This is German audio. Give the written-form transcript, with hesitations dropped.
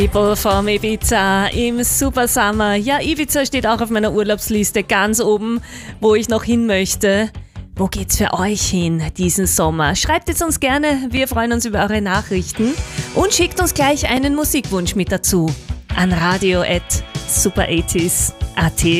People from Ibiza im Super Summer. Ja, Ibiza steht auch auf meiner Urlaubsliste ganz oben, wo ich noch hin möchte. Wo geht's für euch hin diesen Sommer? Schreibt es uns gerne, wir freuen uns über eure Nachrichten und schickt uns gleich einen Musikwunsch mit dazu an radio@super80s.at.